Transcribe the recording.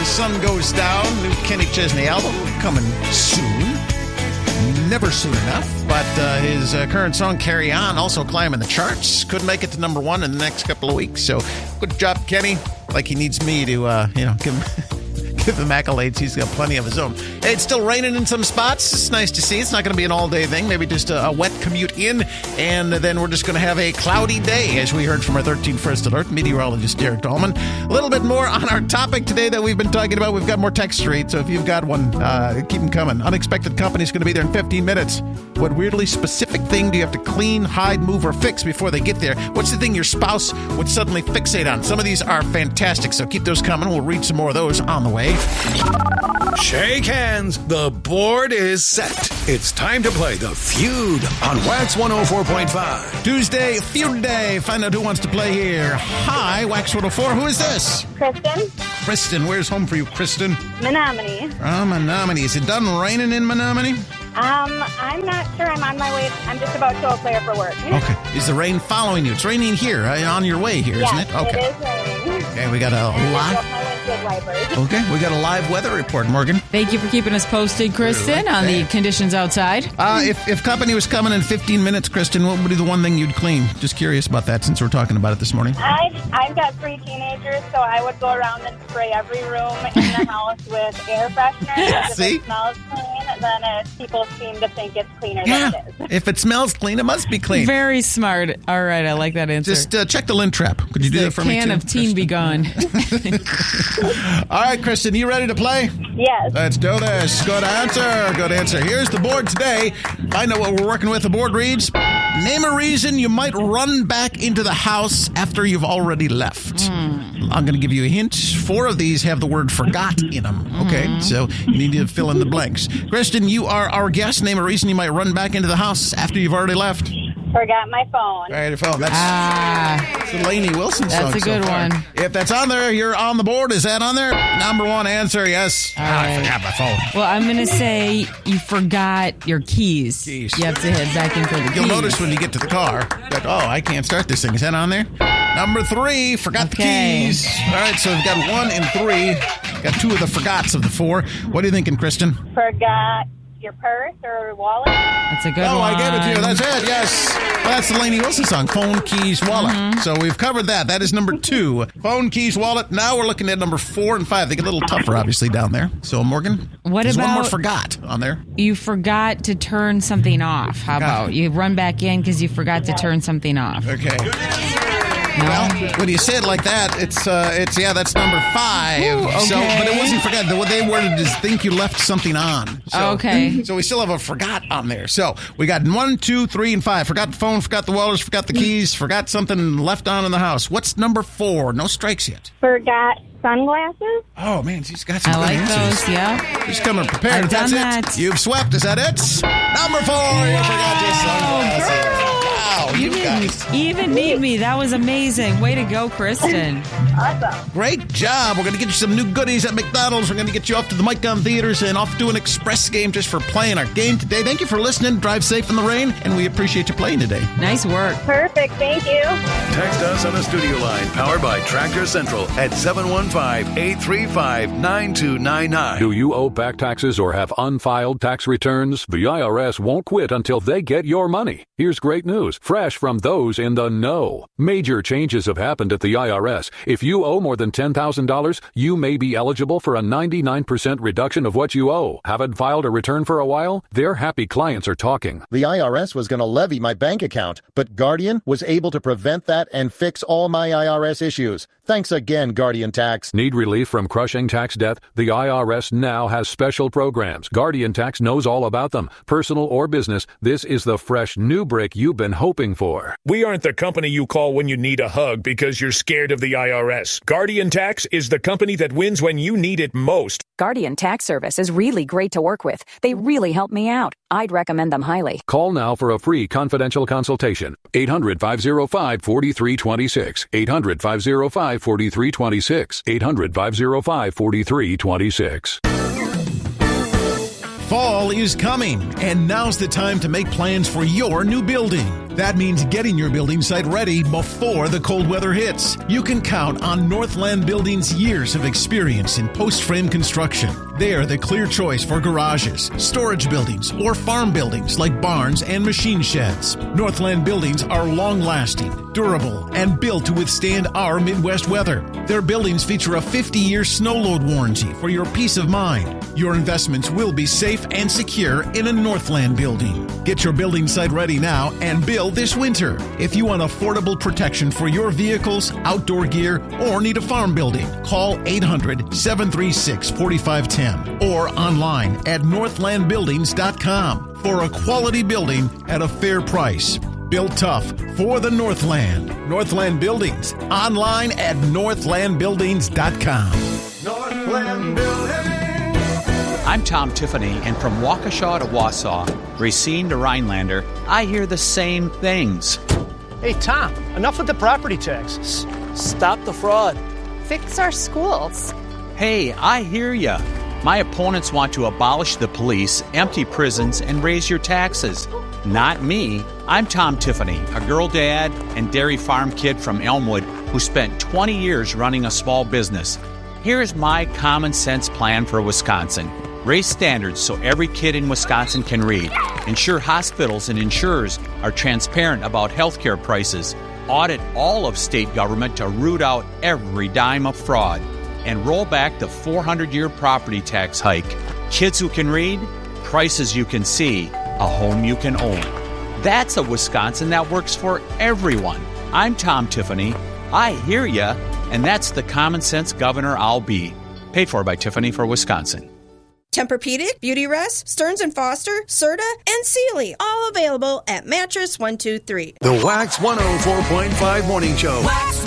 sun goes down. New Kenny Chesney album coming soon. Never soon enough. But his current song, Carry On, also climbing the charts. Could make it to number one in the next couple of weeks. So good job, Kenny. Like he needs me to, give him accolades. He's got plenty of his own. Hey, it's still raining in some spots. It's nice to see. It's not going to be an all-day thing. Maybe just a wet commute in, and then we're just going to have a cloudy day, as we heard from our 13 First Alert meteorologist Derek Dahlman. A little bit more on our topic today that we've been talking about. We've got more text read, so if you've got one, keep them coming. Unexpected Company is going to be there in 15 minutes. What weirdly specific thing do you have to clean, hide, move, or fix before they get there? What's the thing your spouse would suddenly fixate on? Some of these are fantastic, so keep those coming. We'll read some more of those on the way. Shake hands. The board is set. It's time to play The Feud on Wax 104.5. Tuesday, Feud Day. Find out who wants to play here. Hi, Wax 104. Who is this? Kristen. Kristen. Where's home for you, Kristen? Menominee. Oh, Menominee. Is it done raining in Menominee? I'm not sure. I'm on my way. I'm just about to go play for work. Okay. Is the rain following you? It's raining here, on your way here, isn't it? Okay. It is raining. Okay, we got a live weather report, Morgan. Thank you for keeping us posted, Kristen, on the conditions outside. If company was coming in 15 minutes, Kristen, what would be the one thing you'd clean? Just curious about that since we're talking about it this morning. I've got 3 teenagers, so I would go around and spray every room in the house with air freshener. See? If it smells clean, then people seem to think it's cleaner than it is. If it smells clean, it must be clean. Very smart. All right, I like that answer. Just check the lint trap. Could you do that for me, too? The can of Teen Be Gone. All right, Kristen, you ready to play? Yes. Let's do this. Good answer. Good answer. Here's the board today. Find out what we're working with. The board reads, name a reason you might run back into the house after you've already left. I'm going to give you a hint. 4 of these have the word forgot in them. Okay, so you need to fill in the blanks. Kristen, you are our guest. Name a reason you might run back into the house after you've already left. Forgot my phone. All right, your phone. That's the Lainey Wilson song. That's a good one. If that's on there, you're on the board. Is that on there? Number 1 answer, yes. I forgot my phone. Well, I'm going to say you forgot your keys. You have to head back in for the keys. You'll notice when you get to the car that, I can't start this thing. Is that on there? Number 3, forgot the keys. All right, so we've got 1 and 3. Got 2 of the forgots of the 4. What are you thinking, Kristen? Forgot your purse or wallet. That's a good one. Oh, I gave it to you. That's it. Yes. Well, that's the Lainey Wilson song, Phone, Keys, Wallet. So we've covered that. That is number 2. Phone, keys, wallet. Now we're looking at number 4 and 5. They get a little tougher, obviously, down there. So, Morgan, there's one more forgot on there. You forgot to turn something off. How about you run back in because you forgot to turn something off? Okay. Well, when you say it like that, it's that's number 5. Ooh, okay. So, but it wasn't forgot. What they worded is think you left something on. So, okay. So we still have a forgot on there. So we got 1, 2, 3, and 5. Forgot the phone, forgot the wallets, forgot the keys, forgot something left on in the house. What's number 4? No strikes yet. Forgot sunglasses. Oh man, she's got some I like answers. those. Yeah. She's coming prepared. I've done That's that. it. You've swept. Is that it? Number 4. You forgot your sunglasses. Wow, You didn't even need me. That was amazing. Way to go, Kristen. Awesome. Great job. We're going to get you some new goodies at McDonald's. We're going to get you off to the Mike Gun Theaters and off to an express game just for playing our game today. Thank you for listening. Drive safe in the rain, and we appreciate you playing today. Nice work. Perfect. Thank you. Text us on the studio line, powered by Tractor Central at 715-835-9299. Do you owe back taxes or have unfiled tax returns? The IRS won't quit until they get your money. Here's great news, fresh from those in the know. Major changes have happened at the IRS. If you owe more than $10,000, you may be eligible for a 99% reduction of what you owe. Haven't filed a return for a while? Their happy clients are talking. The IRS was going to levy my bank account, but Guardian was able to prevent that and fix all my IRS issues. Thanks again, Guardian Tax. Need relief from crushing tax debt? The IRS now has special programs. Guardian Tax knows all about them. Personal or business, this is the fresh new break you've been hoping for. We aren't the company you call when you need a hug because you're scared of the IRS. Guardian Tax is the company that wins when you need it most. Guardian Tax Service is really great to work with. They really help me out. I'd recommend them highly. Call now for a free confidential consultation. 800-505-4326. 800-505-4326. 800-505-4326. Fall is coming, and now's the time to make plans for your new building. That means getting your building site ready before the cold weather hits. You can count on Northland Building's years of experience in post-frame construction. They are the clear choice for garages, storage buildings, or farm buildings like barns and machine sheds. Northland Buildings are long-lasting, durable, and built to withstand our Midwest weather. Their buildings feature a 50-year snow load warranty for your peace of mind. Your investments will be safe and secure in a Northland building. Get your building site ready now and build this winter. If you want affordable protection for your vehicles, outdoor gear, or need a farm building, call 800-736-4510 or online at northlandbuildings.com for a quality building at a fair price. Built tough for the Northland. Northland Buildings. Online at northlandbuildings.com. Northland Buildings. I'm Tom Tiffany, and from Waukesha to Wausau, Racine to Rhinelander, I hear the same things. Hey, Tom, enough with the property taxes. Stop the fraud. Fix our schools. Hey, I hear ya. My opponents want to abolish the police, empty prisons, and raise your taxes. Not me. I'm Tom Tiffany, a girl dad and dairy farm kid from Elmwood who spent 20 years running a small business. Here's my common sense plan for Wisconsin. Raise standards so every kid in Wisconsin can read. Ensure hospitals and insurers are transparent about healthcare prices. Audit all of state government to root out every dime of fraud. And roll back the 400-year property tax hike. Kids who can read, prices you can see, a home you can own. That's a Wisconsin that works for everyone. I'm Tom Tiffany. I hear ya, and that's the common sense governor I'll be. Paid for by Tiffany for Wisconsin. Tempur-Pedic, Beautyrest, Stearns & Foster, Serta, and Sealy. All available at Mattress 123. The Wax 104.5 Morning Show. Wax